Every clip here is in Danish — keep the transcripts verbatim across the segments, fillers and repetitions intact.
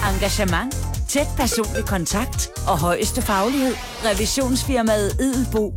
Engagement, tæt personlig kontakt og højeste faglighed. Revisionsfirmaet Edelbo.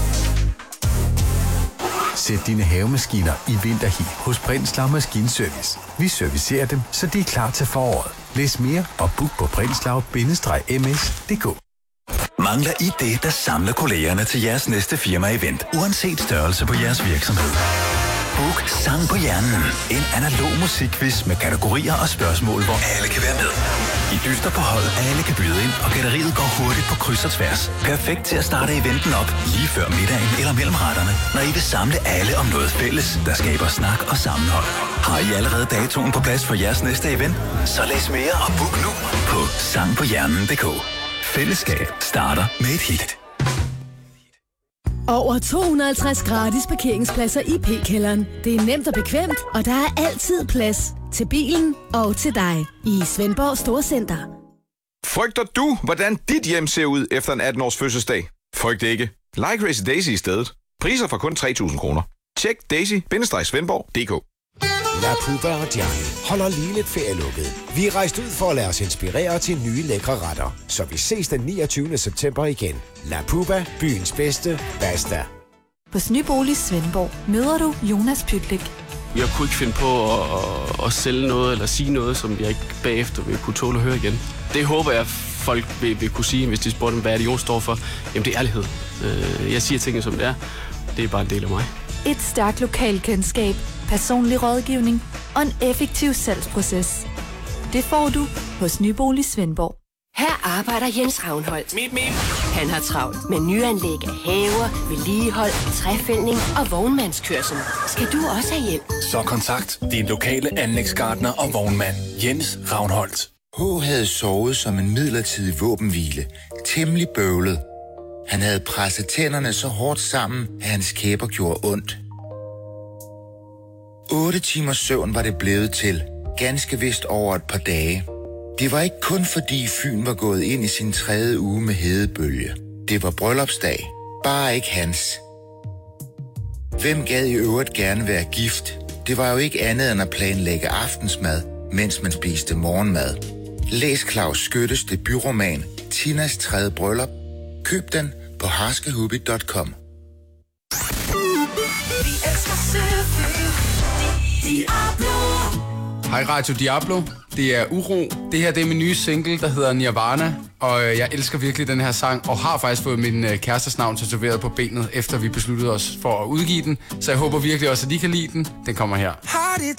Sæt dine havemaskiner i vinterhi hos Brindslav Maskinservice. Vi servicerer dem, så de er klar til foråret. Læs mere og book på brindslav bindestreg m s punktum d k. Mangler I det, der samler kollegerne til jeres næste firma-event, uanset størrelse på jeres virksomhed? Book Sang på Hjernen. En analog musikquiz med kategorier og spørgsmål, hvor alle kan være med. I dyster på hold, alle kan byde ind, og galleriet går hurtigt på kryds og tværs. Perfekt til at starte eventen op lige før middagen eller mellem retterne, når I vil samle alle om noget fælles, der skaber snak og sammenhold. Har I allerede datoen på plads for jeres næste event? Så læs mere og book nu på sang på hjernen punktum d k. Fællesskab starter med et hit. Over to hundrede og halvtreds gratis parkeringspladser i P-kælderen. Det er nemt og bekvemt, og der er altid plads til bilen og til dig i Svendborg Storcenter. Frygter du, hvordan dit hjem ser ud efter en atten års fødselsdag? Frygt ikke. Like Crazy Daisy i stedet. Priser fra kun tre tusind kroner. Tjek daisy bindestreg svendborg punktum d k. La Puba og Gianni holder lige lidt ferielukket. Vi er rejst ud for at lade os inspirere til nye lækre retter. Så vi ses den niogtyvende september igen. La Puba, byens bedste. Basta. På Nybolig Svendborg møder du Jonas Pytlik. Jeg kunne ikke finde på at, at, at sælge noget eller sige noget, som jeg ikke bagefter vil kunne tåle at høre igen. Det håber jeg, folk vil, vil kunne sige, hvis de spurgte, hvad det Jon står for. Jamen, det er ærlighed. Jeg siger tingene, som det er. Det er bare en del af mig. Et stærkt lokalkendskab, personlig rådgivning og en effektiv salgsproces. Det får du hos Nybolig Svendborg. Her arbejder Jens Ravnholdt. Mip, mip. Han har travlt med nyanlæg af haver, vedligehold, træfældning og vognmandskørsel. Skal du også have hjælp? Så kontakt din lokale anlægsgartner og vognmand, Jens Ravnholdt. H havde sovet som en midlertidig våbenhvile. Temmelig bøvlet. Han havde presset tænderne så hårdt sammen, at hans kæber gjorde ondt. Otte timers søvn var det blevet til, ganske vist over et par dage. Det var ikke kun fordi Fyn var gået ind i sin tredje uge med hedebølge. Det var bryllupsdag, bare ikke hans. Hvem gad i øvrigt gerne være gift? Det var jo ikke andet end at planlægge aftensmad, mens man spiste morgenmad. Læs Claus Skyttes debutroman Tinas tredje bryllup. Køb den på harskehubi punktum com. Hej Radio Diablo, det er Uro. Det her det er min nye single, der hedder Nirvana, og jeg elsker virkelig den her sang, og har faktisk fået min kærestes navn tatoveret på benet, efter vi besluttede os for at udgive den. Så jeg håber virkelig også, at I kan lide den. Den kommer her.